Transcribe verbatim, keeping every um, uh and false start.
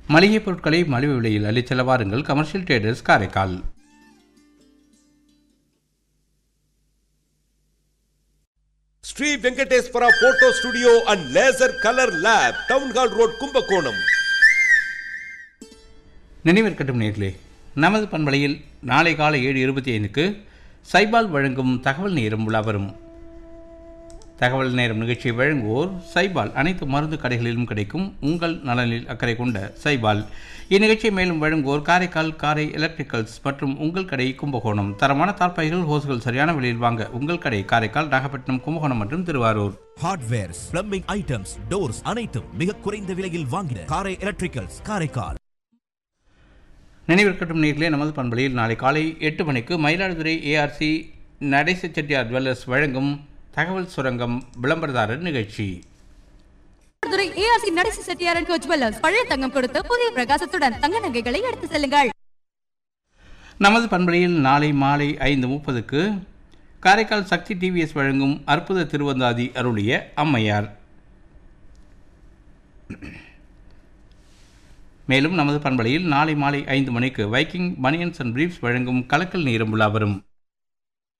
மளிகை பொருட்களை மலிவு விலையில் அள்ளிச் செல்ல வாருங்கள். Commercial traders Karaikal. Sri Venkateswara photo studio and laser colour lab, town hall road, Kumbakonam. நினைவிற்கட்டும் நேர்களே, நமது பண்பலையில் நாளை காலை ஏழு இருபத்தி ஐந்துக்கு சைபால் வழங்கும் தகவல் நேரம் உலா வரும். தகவல் நேரம் நிகழ்ச்சியை வழங்குவோர் சைபால். அனைத்து மருந்து கடைகளிலும் கிடைக்கும் உங்கள் நலனில் அக்கறை கொண்ட சைபால். இந்நிகழ்ச்சியை மேலும் வழங்குவோர் காரைக்கால் காரை எலக்ட்ரிக்கல்ஸ் மற்றும் உங்கள் கடை கும்பகோணம். தரமான தார்பாய்கள், ஹோஸ்கள் சரியான விலையில் வாங்க உங்கள் கடை காரைக்கால், நாகப்பட்டினம், கும்பகோணம் மற்றும் Thiruvarur. Hardwares, plumbing items, doors அனைத்தும் மிக குறைந்த விலையில் வாங்கின காரை எலக்ட்ரிக்கல்ஸ் காரைக்கால். நினைவிற்கட்டும் நேர்களே, நமது பண்பலையில் நாளை காலை எட்டு மணிக்கு மயிலாடுதுறை ஏஆர்சி நடேச செட்டியார் ஜுவல்லர்ஸ் வழங்கும் தகவல் சுரங்கம் விளம்பரதாரர் நிகழ்ச்சி. ஏஆர்சி நடேச செட்டியார் ஜுவல்லர்ஸ், பழைய தங்கம் கொடுத்து புதிய பிரகாசத்துடன் தங்க நகைகளை எடுத்து செல்லுங்கள். நமது பண்பலையில் நாளை மாலை ஐந்து முப்பதுக்கு காரைக்கால் சக்தி டிவிஎஸ் வழங்கும் அற்புத திருவந்தாதி அருளிய அம்மையார். மேலும் நமது பண்பலையில் நாளை மாலை ஐந்து மணிக்கு வைக்கிங் பனியன்ஸ் அண்ட் பிரீப்ஸ் வழங்கும் கலக்கல் நேரம் விழா வரும்.